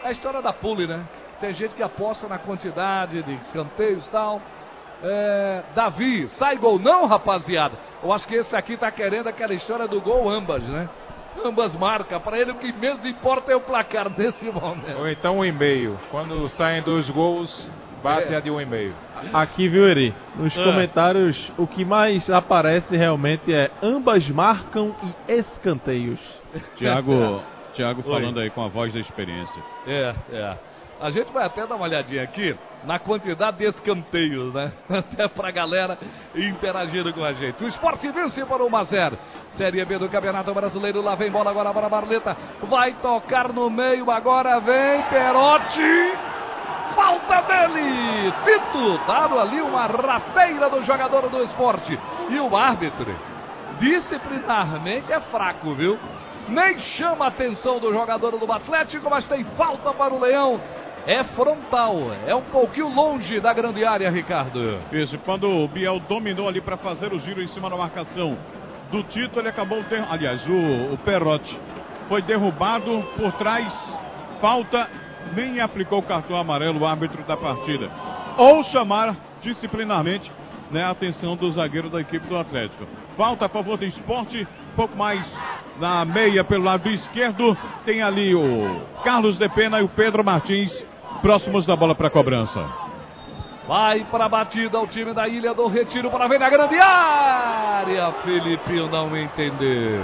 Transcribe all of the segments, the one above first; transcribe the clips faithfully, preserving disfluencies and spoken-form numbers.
É a história da pule, né? Tem gente que aposta na quantidade de escanteios e tal. É, Davi, sai gol não, rapaziada? Eu acho que esse aqui tá querendo aquela história do gol ambas, né? Ambas marcam. Para ele o que menos importa é o placar nesse momento. Ou então um e meio. Quando saem dois gols, bate É. a de um e meio. Aqui, viu, Eri? Nos Ah. comentários, o que mais aparece realmente é ambas marcam e escanteios. Tiago, Tiago Oi. falando aí com a voz da experiência. É, é. A gente vai até dar uma olhadinha aqui na quantidade de escanteios, né? Até pra galera interagindo com a gente. O Sport vence por um a zero. Série B do Campeonato Brasileiro. Lá vem bola agora para Barleta. Vai tocar no meio. Agora vem Perotti. Falta dele. Tito. Dado ali uma rasteira do jogador do Sport. E o árbitro, disciplinarmente, é fraco, viu? Nem chama a atenção do jogador do Atlético, mas tem falta para o Leão. É frontal, é um pouquinho longe da grande área, Ricardo. Isso, quando o Biel dominou ali para fazer o giro em cima da marcação do Tito, ele acabou, ter... aliás, o, o Perotti foi derrubado por trás, falta, nem aplicou o cartão amarelo o árbitro da partida. Ou chamar disciplinarmente, né, a atenção do zagueiro da equipe do Atlético. Falta a favor do Sport, um pouco mais na meia pelo lado esquerdo, tem ali o Carlos de Pena e o Pedro Martins próximos da bola para cobrança. Vai para a batida o time da Ilha do Retiro para ver na grande área. Felipinho não entendeu.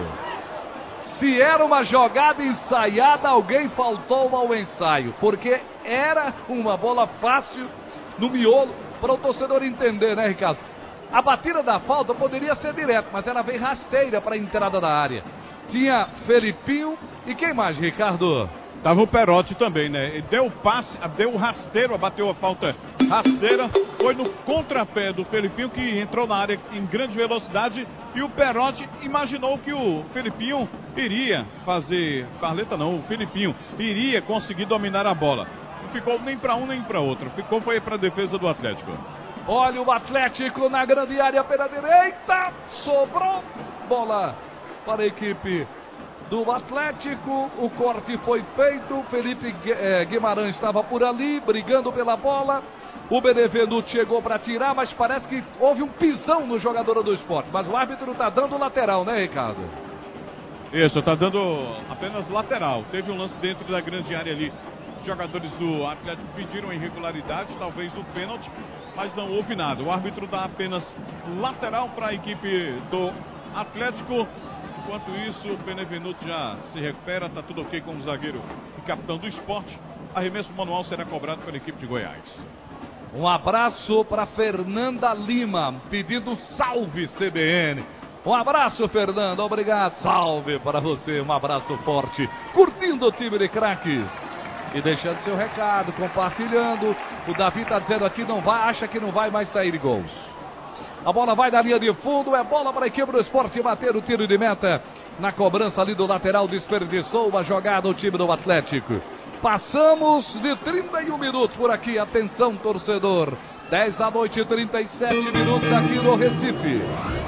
Se era uma jogada ensaiada, alguém faltou ao ensaio, porque era uma bola fácil no miolo para o torcedor entender, né, Ricardo? A batida da falta poderia ser direta, mas ela veio rasteira para a entrada da área. Tinha Felipinho e quem mais, Ricardo? Tava o Perotti também, né? Ele deu o passe, deu o rasteiro, bateu a falta rasteira. Foi no contrapé do Felipinho, que entrou na área em grande velocidade. E o Perotti imaginou que o Felipinho iria fazer... Barleta não, o Felipinho iria conseguir dominar a bola. Não ficou nem para um nem para outro. Ficou, foi para a defesa do Atlético. Olha o Atlético na grande área pela direita. Sobrou bola para a equipe do Atlético. O corte foi feito. Felipe Guimarães estava por ali, brigando pela bola. O Benevenuto chegou para tirar, mas parece que houve um pisão no jogador do Sport. Mas o árbitro está dando lateral, né, Ricardo? Isso, está dando apenas lateral. Teve um lance dentro da grande área ali. Os jogadores do Atlético pediram irregularidade, talvez o pênalti, mas não houve nada. O árbitro dá apenas lateral para a equipe do Atlético. Enquanto isso, o Benevenuto já se recupera, está tudo ok com o zagueiro e capitão do Sport. Arremesso manual será cobrado pela equipe de Goiás. Um abraço para Fernanda Lima, pedindo salve C B N. Um abraço, Fernanda, obrigado. Salve para você, um abraço forte. Curtindo o time de craques. E deixando seu recado, compartilhando. O Davi está dizendo aqui, não vai, acha que não vai mais sair de gols. A bola vai na linha de fundo, é bola para a equipe do Sport bater o tiro de meta. Na cobrança ali do lateral, desperdiçou uma jogada o time do Atlético. Passamos de trinta e um minutos por aqui, atenção torcedor. dez da noite e trinta e sete minutos aqui no Recife.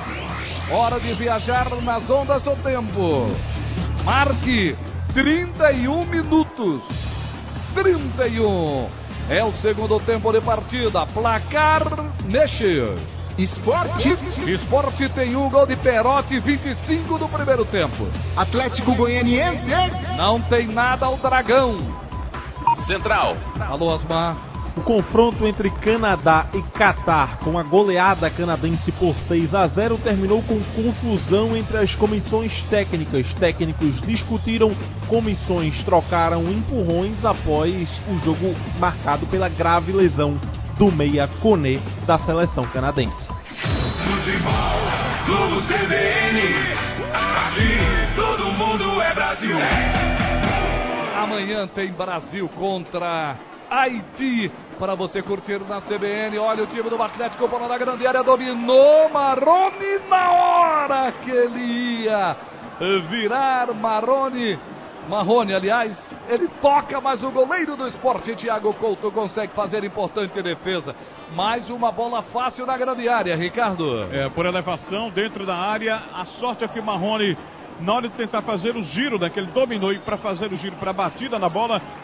Hora de viajar nas ondas do tempo. Marque trinta e um minutos. trinta e um. É o segundo tempo de partida. Placar mexe. Esporte. Esporte tem um gol de Perotti, vinte e cinco do primeiro tempo. Atlético Goianiense. Não tem nada ao Dragão. Central. Alô, Osmar. O confronto entre Canadá e Catar, com a goleada canadense por seis a zero, terminou com confusão entre as comissões técnicas. Técnicos discutiram, comissões trocaram empurrões após o jogo marcado pela grave lesão do meia Koné da seleção canadense. Futebol, Globo C B N, aqui todo mundo é Brasil. Amanhã tem Brasil contra Haiti para você curtir na C B N. Olha o time do Atlético, bola na grande área, dominou Marrone na hora que ele ia virar. Marrone, Marrone, aliás, ele toca, mas o goleiro do Sport, Thiago Couto, consegue fazer importante defesa. Mais uma bola fácil na grande área, Ricardo. É, por elevação dentro da área, a sorte é que o Marrone, na hora de tentar fazer o giro daquele dominou e para fazer o giro para a batida na bola,